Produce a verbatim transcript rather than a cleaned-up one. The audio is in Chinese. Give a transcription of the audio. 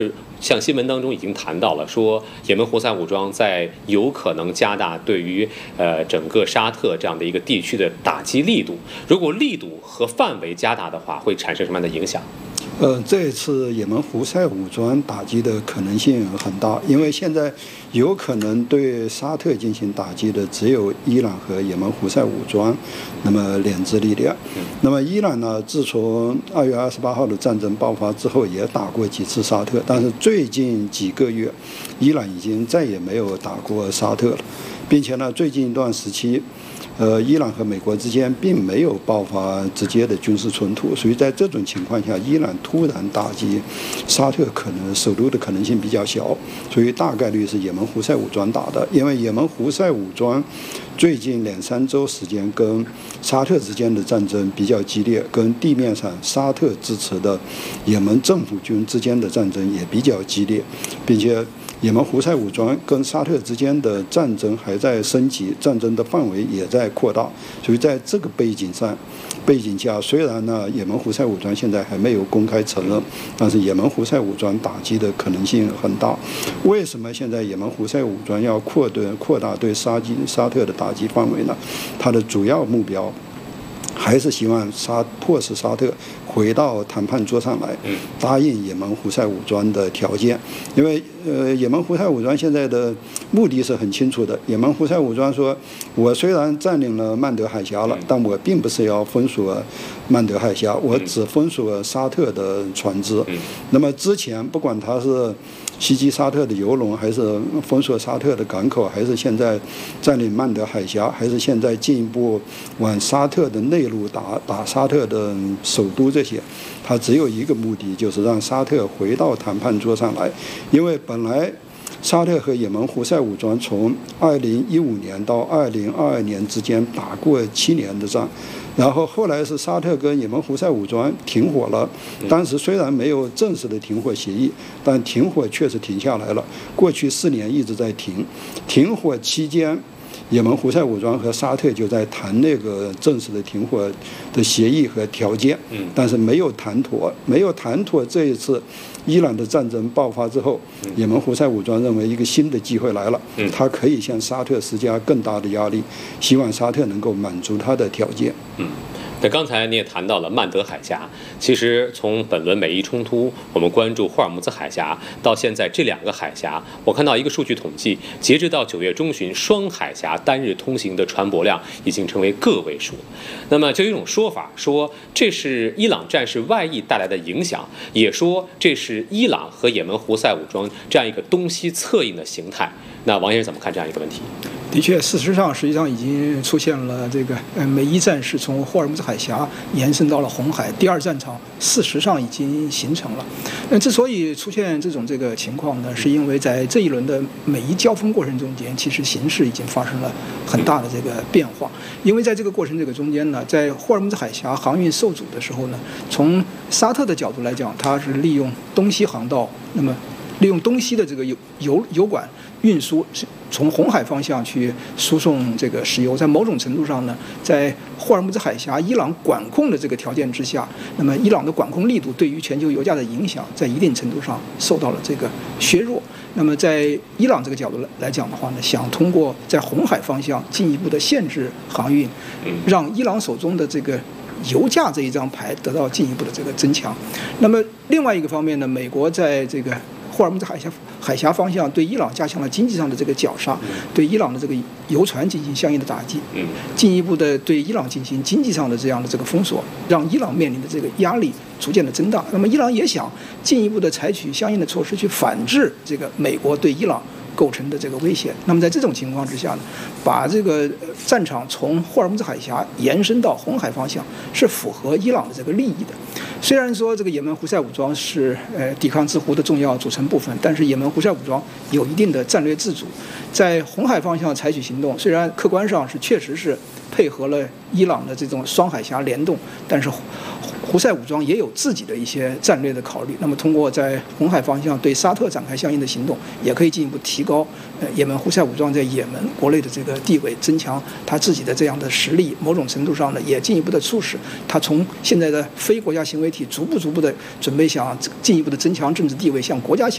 像新闻当中已经谈到了，说也门胡塞武装在有可能加大对于呃整个沙特这样的一个地区的打击力度。如果力度和范围加大的话，会产生什么样的影响？ 呃，这次也门胡塞武装打击的可能性很大，因为现在有可能对沙特进行打击的只有伊朗和也门胡塞武装，那么两支力量。那么伊朗呢，自从二月二十八号的战争爆发之后，也打过几次沙特，但是最近几个月，伊朗已经再也没有打过沙特了，并且呢，最近一段时期。呃，伊朗和美国之间并没有爆发直接的军事冲突，所以在这种情况下，伊朗突然打击沙特，可能首都的可能性比较小，所以大概率是也门胡塞武装打的。因为也门胡塞武装最近两三周时间跟沙特之间的战争比较激烈，跟地面上沙特支持的也门政府军之间的战争也比较激烈，并且也门胡塞武装跟沙特之间的战争还在升级，战争的范围也在扩大，所以在这个背景上，背景下，虽然呢也门胡塞武装现在还没有公开承认，但是也门胡塞武装打击的可能性很大。为什么现在也门胡塞武装要扩对扩大对沙基沙特的打击范围呢？它的主要目标还是希望沙迫使沙特回到谈判桌上来，答应也门胡塞武装的条件。因为呃，也门胡塞武装现在的目的是很清楚的。也门胡塞武装说，我虽然占领了曼德海峡了，但我并不是要封锁曼德海峡，我只封锁沙特的船只。那么之前不管他是袭击沙特的油轮，还是封锁沙特的港口，还是现在占领曼德海峡，还是现在进一步往沙特的内陆打打沙特的首都，这些它只有一个目的，就是让沙特回到谈判桌上来。因为本来沙特和也门胡塞武装从二零一五年到二零二二年之间打过七年的仗，然后后来是沙特跟也门胡塞武装停火了，当时虽然没有正式的停火协议，但停火确实停下来了。过去四年一直在停，停火期间，也门胡塞武装和沙特就在谈那个正式的停火的协议和条件，但是没有谈妥，没有谈妥。这一次伊朗的战争爆发之后，也门胡塞武装认为一个新的机会来了，他可以向沙特施加更大的压力，希望沙特能够满足他的条件。 嗯。那刚才你也谈到了曼德海峡，其实从本轮美伊冲突，我们关注霍尔木兹海峡，到现在这两个海峡，我看到一个数据统计，截至到九月中旬，双海峡单日通行的船舶量已经成为个位数。那么就有一种说法，说这是伊朗战事外溢带来的影响，也说这是伊朗和也门胡塞武装这样一个东西策应的形态。那王先生怎么看这样一个问题？ 的确，事实上，实际上已经出现了这个呃美伊战事从霍尔木兹海峡延伸到了红海，第二战场事实上已经形成了。那之所以出现这种这个情况呢，是因为在这一轮的美伊交锋过程中间，其实形势已经发生了很大的这个变化。因为在这个过程这个中间呢，在霍尔木兹海峡航运受阻的时候呢，从沙特的角度来讲，它是利用东西航道，那么利用东西的这个油油油管运输，从红海方向去输送这个石油，在某种程度上呢，在霍尔木兹海峡伊朗管控的这个条件之下，那么伊朗的管控力度对于全球油价的影响，在一定程度上受到了这个削弱。那么在伊朗这个角度来讲的话呢，想通过在红海方向进一步的限制航运，让伊朗手中的这个油价这一张牌得到进一步的这个增强。那么另外一个方面呢，美国在这个霍尔木兹海峡海峡方向对伊朗加强了经济上的这个绞杀，对伊朗的这个油船进行相应的打击，进一步的对伊朗进行经济上的这样的这个封锁，让伊朗面临的这个压力逐渐的增大。那么伊朗也想进一步的采取相应的措施去反制这个美国对伊朗构成的这个威胁。那么在这种情况之下呢，把这个战场从霍尔木兹海峡延伸到红海方向是符合伊朗的这个利益的。虽然说这个也门胡塞武装是呃抵抗之湖的重要组成部分，但是也门胡塞武装有一定的战略自主，在红海方向采取行动，虽然客观上是确实是配合了伊朗的这种双海峡联动，但是胡塞武装也有自己的一些战略的考虑。那么通过在红海方向对沙特展开相应的行动，也可以进一步提高呃也门胡塞武装在也门国内的这个地位，增强他自己的这样的实力。某种程度上呢，也进一步的促使他从现在的非国家行为体逐步逐步的准备想进一步的增强政治地位，向国家行